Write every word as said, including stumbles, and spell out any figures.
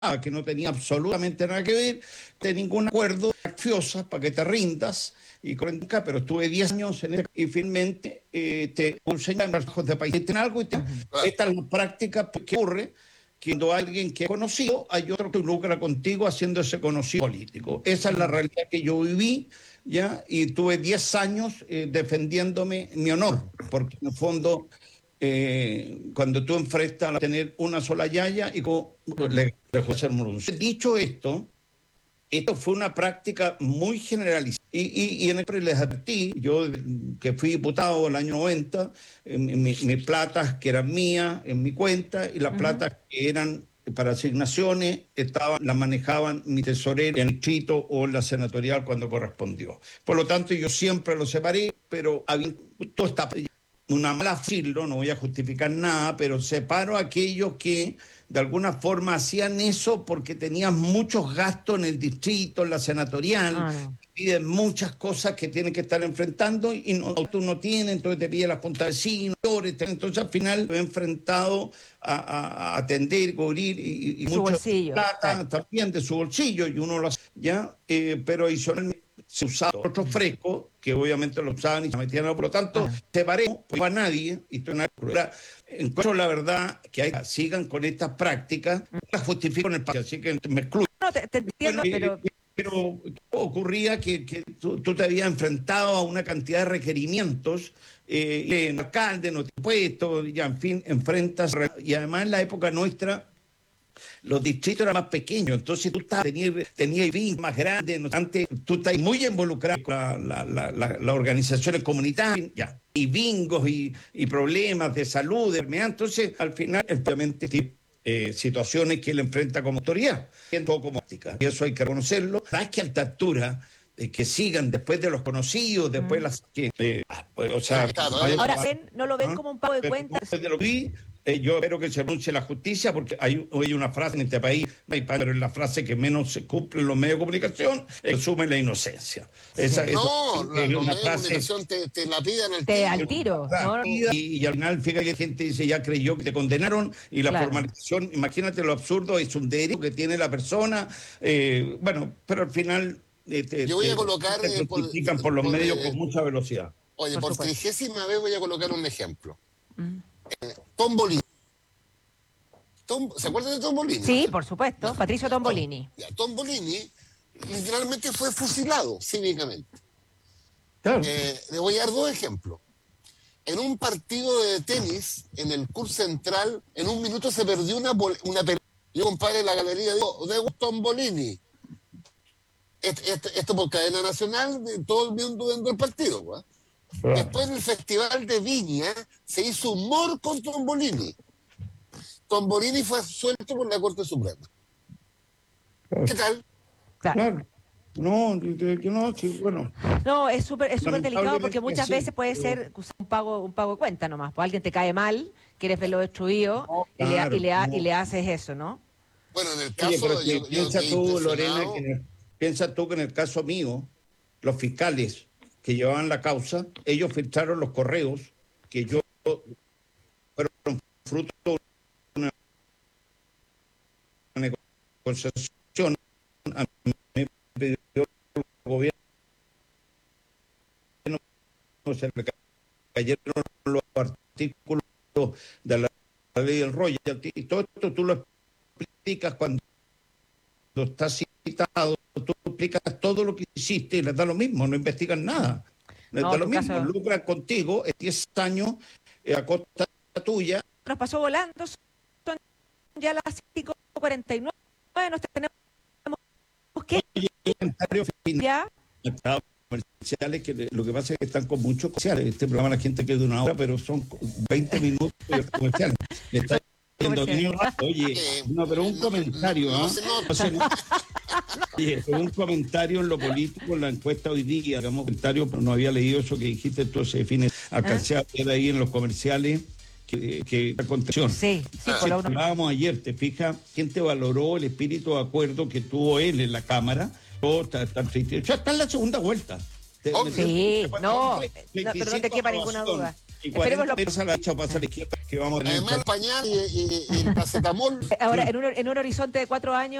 que no tenía absolutamente nada que ver, de ningún acuerdo, acciosas para que te rindas, y pero estuve diez años en el, y finalmente eh, te enseñan los de país en algo y te, esta es la práctica que ocurre que cuando alguien que es conocido, hay otro que lucra contigo haciendo ese conocido político. Esa es la realidad que yo viví, ¿ya? Y tuve diez años eh, defendiéndome mi honor, porque en el fondo eh, cuando tú enfrentas a tener una sola yaya y con le dejó ser Moruncio. Dicho esto, esto fue una práctica muy generalizada. Y, y, y en el les advertí, yo que fui diputado el año noventa, mis mi platas que eran mías en mi cuenta y las uh-huh. platas que eran para asignaciones estaban, las manejaban mi tesorero en el distrito o en la senatorial cuando correspondió. Por lo tanto, yo siempre lo separé, pero había todo está una mala filo, no voy a justificar nada, pero separo a aquellos que de alguna forma hacían eso porque tenían muchos gastos en el distrito, en la senatorial, ah, no. piden muchas cosas que tienen que estar enfrentando y no, tú no tienes, entonces te pide la junta de vecinos, entonces al final me he enfrentado a, a, a atender, cubrir y, y mucho plata claro. también de su bolsillo y uno lo hace, ¿ya? Eh, pero adicionalmente se usaba otros frescos que obviamente lo usaban y se metían, por lo tanto, ah. separé, pues a nadie, y esto es una encuentro la verdad que hay, sigan con estas prácticas, las justifico en el país, así que me excluyo. No, te, te entiendo, bueno, pero... pero ocurría que, que tú, tú te habías enfrentado a una cantidad de requerimientos, eh, en alcalde, no te he puesto, ya en fin, enfrentas, y además en la época nuestra, los distritos eran más pequeños, entonces tú tenías tenía vínculos más grandes, no antes tú estás muy involucrado con las la, la, la, la organizaciones comunitarias, ya, y bingos y, y problemas de salud, de enfermedad, entonces al final, obviamente, eh, situaciones que él enfrenta como autoridad, en todo como práctica, y eso hay que reconocerlo, más que a esta altura, eh, que sigan después de los conocidos, después mm. las que, eh, pues, o sea, ahora ven, no lo ven ¿ah? como un pago de cuentas. De lo que vi, Eh, yo espero que se anuncie la justicia porque hay, hay una frase en este país, pero es la frase que menos se cumple en los medios de comunicación, resume la inocencia. Esa, no, eso, la, es los una medios frase, de comunicación te, te la piden al te tiro. al tiro. ¿No? Y, y al final, fíjate que la gente dice, ya creyó que te condenaron y la claro. formalización, imagínate lo absurdo, es un derecho que tiene la persona, eh, bueno, pero al final eh, te, yo voy te, a colocar te eh, por, por los por, medios eh, con mucha velocidad. Oye, por, por trigésima vez voy a colocar un ejemplo. Mm. Eh, Tombolini. Tom, ¿Se acuerdan de Tombolini? Sí, por supuesto, no, Patricio Tombolini. Tom, Tombolini literalmente fue fusilado cívicamente. Claro. Eh, le voy a dar dos ejemplos. En un partido de tenis, en el Court Central, en un minuto se perdió una, una pelota. Yo, compadre, en la galería digo, de Tombolini. Esto, esto, esto por cadena nacional, de todo el mundo dentro del partido. ¿va? Claro. Después en el Festival de Viña se hizo humor con Tombolini. Tombolini fue suelto por la Corte Suprema. Claro. ¿Qué tal? Claro. claro. No, no, sí, bueno. No, es súper es súper delicado porque muchas sí, veces puede ser un pago un pago de cuenta nomás. Pues alguien te cae mal, quieres verlo destruido no, y, claro, le, y, le, no. y le haces eso, ¿no? Bueno, en el caso... Oye, pero de, yo, piensa yo tú, Lorena, que en el, piensa tú que en el caso mío, los fiscales que llevaban la causa, ellos filtraron los correos que yo fueron fruto de una negociación a mí me pidió el gobierno, se le cayeron los artículos de la ley del royalty y todo esto tú lo explicas cuando estás citado, tú explicas todo lo que hiciste y les da lo mismo, no investigan nada, les no, da lo mismo, caso... lucran contigo diez años eh, a costa tuya. Nos pasó volando, son ya las cinco cuarenta y nueve, nos tenemos que ya comerciales que lo que pasa es que están con muchos comerciales. Este programa la gente queda de una hora, pero son veinte minutos de comerciales. Le está yendo bien rato. Oye, no, pero un comentario, ¿ah? ¿eh? Oye, un comentario en lo político, en la encuesta hoy día, digamos, comentario, pero no había leído eso que dijiste, entonces define, alcancé a ver ahí en los comerciales. Que, que la contención. Sí, sí, ah, hablábamos ayer, te fijas, quién te valoró el espíritu de acuerdo que tuvo él en la Cámara. Oh, está, está, ya está en la segunda vuelta. Oh, sí, no, no, pero no te quepa ninguna duda. y cuarenta metros a la derecha o pasa a la izquierda que vamos a tener. Además, el pañal y, y, y el paracetamol. Ahora, en un, en un horizonte de cuatro años.